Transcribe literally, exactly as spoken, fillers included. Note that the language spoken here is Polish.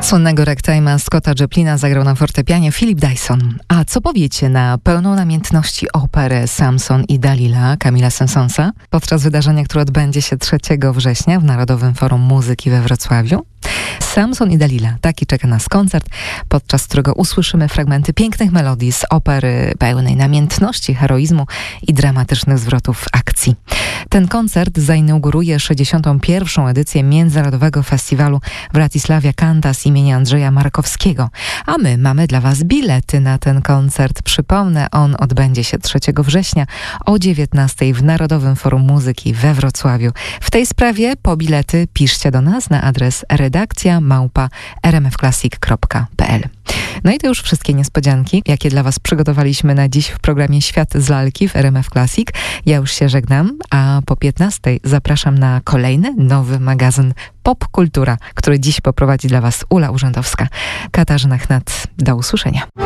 Słynnego ragtime'a Scotta Joplina zagrał na fortepianie Philip Dyson. A co powiecie na pełną namiętności operę Samson i Dalila Camille'a Saint-Saënsa podczas wydarzenia, które odbędzie się trzeciego września w Narodowym Forum Muzyki we Wrocławiu? Samson i Dalila. Taki czeka nas koncert, podczas którego usłyszymy fragmenty pięknych melodii z opery pełnej namiętności, heroizmu i dramatycznych zwrotów akcji. Ten koncert zainauguruje sześćdziesiątą pierwszą edycję Międzynarodowego Festiwalu Wratysławia Cantas imienia Andrzeja Markowskiego. A my mamy dla Was bilety na ten koncert. Przypomnę, on odbędzie się trzeciego września o dziewiętnastej w Narodowym Forum Muzyki we Wrocławiu. W tej sprawie po bilety piszcie do nas na adres redakcja małpa r m f classic kropka p l. No i to już wszystkie niespodzianki, jakie dla Was przygotowaliśmy na dziś w programie Świat z lalki w R M F Classic. Ja już się żegnam, a po piętnastej zapraszam na kolejny, nowy magazyn Pop Kultura, który dziś poprowadzi dla Was Ula Urzędowska. Katarzyna Chnat, do usłyszenia.